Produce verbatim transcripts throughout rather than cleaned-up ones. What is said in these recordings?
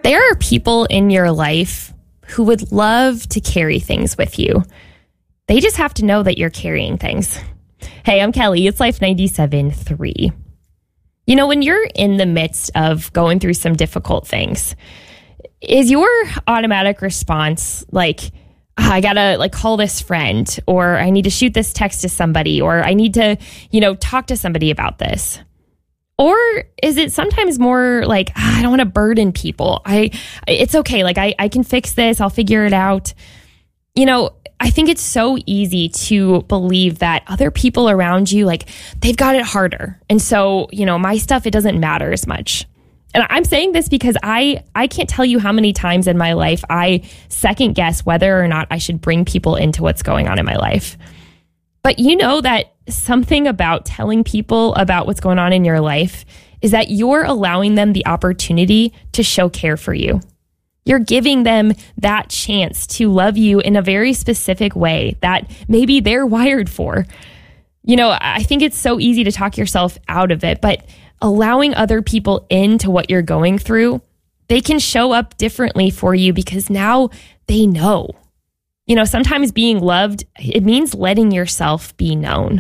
There are people in your life who would love to carry things with you. They just have to know that you're carrying things. Hey, I'm Kelly. It's Life ninety-seven point three. You know, when you're in the midst of going through some difficult things, is your automatic response like, oh, I gotta like call this friend, or I need to shoot this text to somebody, or I need to, you know, talk to somebody about this? Or is it sometimes more like, ah, I don't want to burden people. I, it's okay. Like I, I can fix this. I'll figure it out. You know, I think it's so easy to believe that other people around you, like they've got it harder. And so, you know, my stuff, it doesn't matter as much. And I'm saying this because I, I can't tell you how many times in my life I second guess whether or not I should bring people into what's going on in my life. But you know that something about telling people about what's going on in your life is that you're allowing them the opportunity to show care for you. You're giving them that chance to love you in a very specific way that maybe they're wired for. You know, I think it's so easy to talk yourself out of it, but allowing other people into what you're going through, they can show up differently for you because now they know. You know, sometimes being loved, it means letting yourself be known.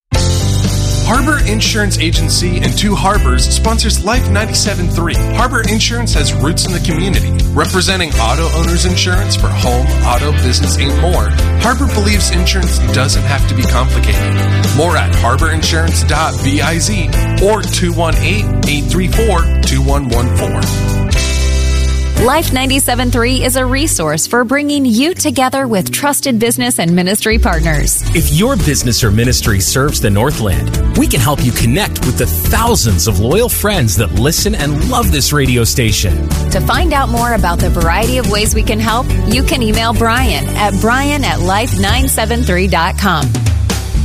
Harbor Insurance Agency in Two Harbors sponsors Life ninety-seven point three. Harbor Insurance has roots in the community, representing auto owners insurance for home, auto, business, and more. Harbor believes insurance doesn't have to be complicated. More at harbor insurance dot biz or two one eight, eight three four, two one one four. Life ninety-seven point three is a resource for bringing you together with trusted business and ministry partners. If your business or ministry serves the Northland, we can help you connect with the thousands of loyal friends that listen and love this radio station. To find out more about the variety of ways we can help, you can email Brian at brian at life nine seven three dot com.